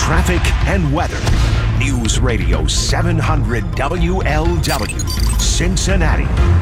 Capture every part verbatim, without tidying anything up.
traffic and weather. News Radio seven hundred W L W, Cincinnati.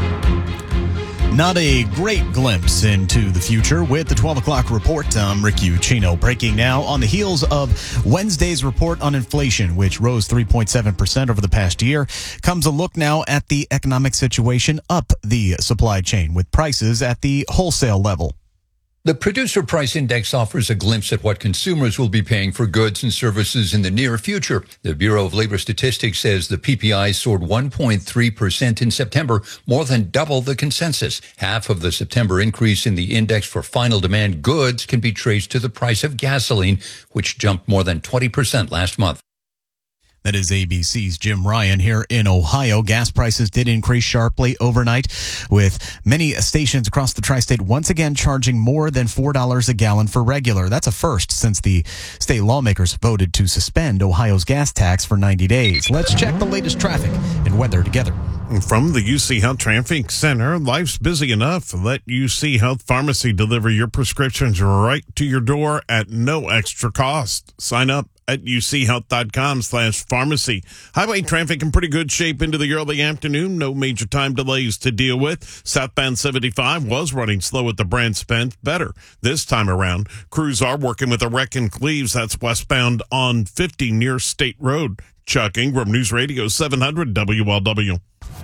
Not a great glimpse into the future with the twelve o'clock report. I'm Rick Ucino. Breaking now on the heels of Wednesday's report on inflation, which rose three point seven percent over the past year, comes a look now at the economic situation up the supply chain with prices at the wholesale level. The Producer Price Index offers a glimpse at what consumers will be paying for goods and services in the near future. The Bureau of Labor Statistics says the P P I soared one point three percent in September, more than double the consensus. Half of the September increase in the index for final demand goods can be traced to the price of gasoline, which jumped more than twenty percent last month. That is A B C's Jim Ryan here in Ohio. Gas prices did increase sharply overnight, with many stations across the tri-state once again charging more than four dollars a gallon for regular. That's a first since the state lawmakers voted to suspend Ohio's gas tax for ninety days. Let's check the latest traffic and weather together. From the U C Health Traffic Center, life's busy enough. Let U C Health Pharmacy deliver your prescriptions right to your door at no extra cost. Sign up at uchealth.com slash pharmacy. Highway traffic in pretty good shape into the early afternoon. No major time delays to deal with. Southbound seventy-five was running slow at the Brand Spence. Better this time around. Crews are working with a wreck in Cleves. That's westbound on fifty near State Road. Chuck Ingram, News Radio seven hundred W L W.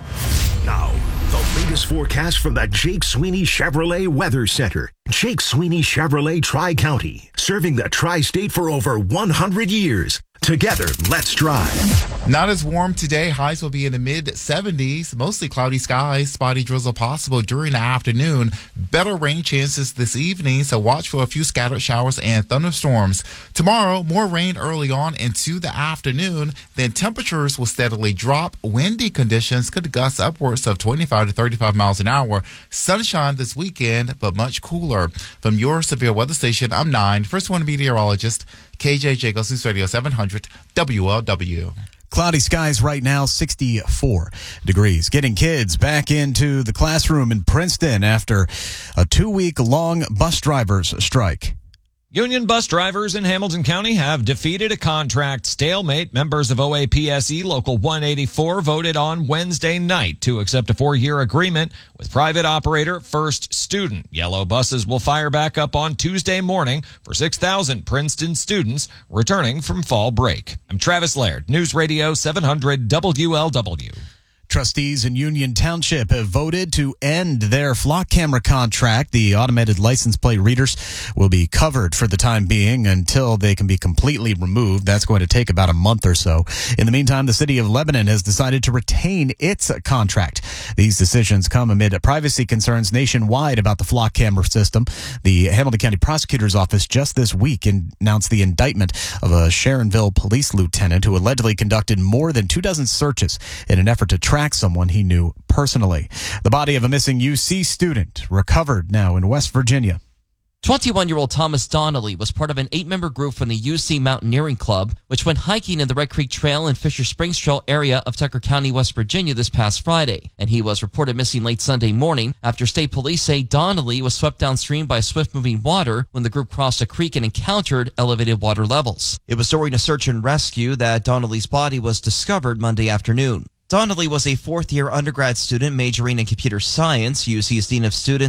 Now, the latest forecast from the Jake Sweeney Chevrolet Weather Center. Jake Sweeney Chevrolet Tri-County, serving the tri-state for over one hundred years. Together, let's drive. Not as warm today. Highs will be in the mid seventies. Mostly cloudy skies. Spotty drizzle possible during the afternoon. Better rain chances this evening, so watch for a few scattered showers and thunderstorms. Tomorrow, more rain early on into the afternoon. Then temperatures will steadily drop. Windy conditions could gust upwards of twenty-five to thirty-five miles an hour. Sunshine this weekend, but much cooler. From your severe weather station, I'm Nine, First One meteorologist, K J Jacobs, News Radio seven hundred W L W. Cloudy skies right now, sixty-four degrees. Getting kids back into the classroom in Princeton after a two-week-long bus drivers strike. Union bus drivers in Hamilton County have defeated a contract stalemate. Members of O A P S E Local one eighty-four voted on Wednesday night to accept a four-year agreement with private operator First Student. Yellow buses will fire back up on Tuesday morning for six thousand Princeton students returning from fall break. I'm Travis Laird, News Radio seven hundred W L W. Trustees in Union Township have voted to end their flock camera contract. The automated license plate readers will be covered for the time being until they can be completely removed. That's going to take about a month or so. In the meantime, the city of Lebanon has decided to retain its contract. These decisions come amid privacy concerns nationwide about the flock camera system. The Hamilton County Prosecutor's Office just this week announced the indictment of a Sharonville police lieutenant who allegedly conducted more than two dozen searches in an effort to track someone he knew personally. The body of a missing U C student recovered now in West Virginia. twenty-one-year-old Thomas Donnelly was part of an eight-member group from the U C Mountaineering Club, which went hiking in the Red Creek Trail and Fisher Springs Trail area of Tucker County, West Virginia this past Friday, and he was reported missing late Sunday morning after state police say Donnelly was swept downstream by swift-moving water when the group crossed a creek and encountered elevated water levels. It was during a search and rescue that Donnelly's body was discovered Monday afternoon. Donnelly was a fourth-year undergrad student majoring in computer science. U C's Dean of Students